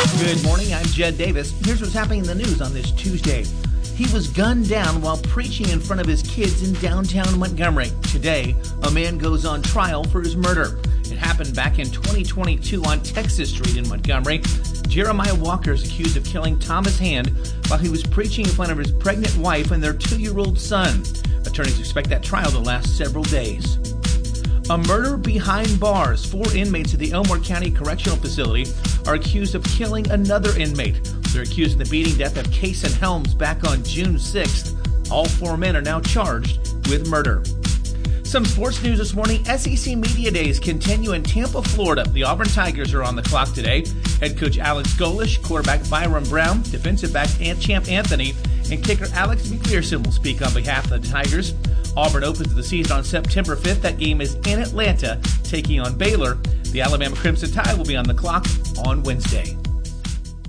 Good morning, I'm Jed Davis. Here's what's happening in the news on this Tuesday. He was gunned down while preaching in front of his kids in downtown Montgomery. Today, a man goes on trial for his murder. It happened back in 2022 on Texas Street in Montgomery. Jeremiah Walker is accused of killing Thomas Hand while he was preaching in front of his pregnant wife and their 2-year-old son. Attorneys expect that trial to last several days. A murder behind bars. 4 inmates at the Elmore County Correctional Facility are accused of killing another inmate. They're accused of the beating death of Kason Helms back on June 6th. All 4 men are now charged with murder. Some sports news this morning. SEC Media Days continue in Tampa, Florida. The Auburn Tigers are on the clock today. Head coach Alex Golesh, quarterback Byron Brown, defensive back Champ Anthony, and kicker Alex McPherson will speak on behalf of the Tigers. Auburn opens the season on September 5th. That game is in Atlanta, taking on Baylor. The Alabama Crimson Tide will be on the clock on Wednesday.